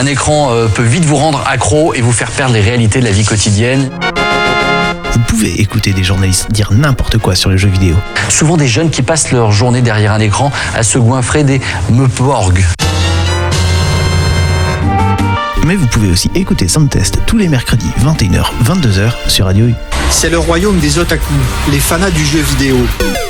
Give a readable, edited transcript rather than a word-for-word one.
écran peut vite vous rendre accro et vous faire perdre les réalités de la vie quotidienne. Vous pouvez écouter des journalistes dire n'importe quoi sur les jeux vidéo. Souvent des jeunes qui passent leur journée derrière un écran à se goinfrer des meuporgs. Mais vous pouvez aussi écouter Soundtest tous les mercredis 21h-22h sur Radio U. C'est le royaume des otaku, les fanas du jeu vidéo.